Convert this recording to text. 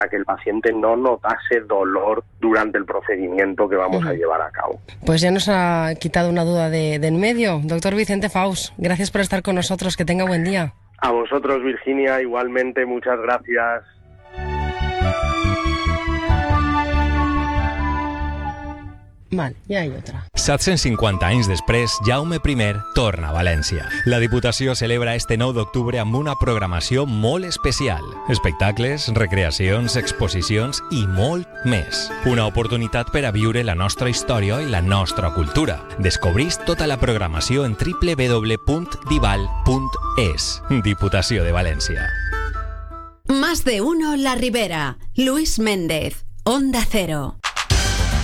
que el paciente no notase dolor durante el procedimiento que vamos a llevar a cabo. Pues ya nos ha quitado una duda de en medio. Doctor Vicente Faus, gracias por estar con nosotros, que tenga buen día. A vosotros, Virginia, igualmente, muchas gracias. Vale, ja hi ha otra. 750 anys després, Jaume I torna a València. La Diputació celebra este 9 d'octubre amb una programació molt especial. Espectacles, recreacions, exposicions i molt més. Una oportunitat per a viure la nostra història i la nostra cultura. Descobrís tota la programació en www.dival.es. Diputació de València. Más de uno La Ribera. Luis Méndez. Onda Cero.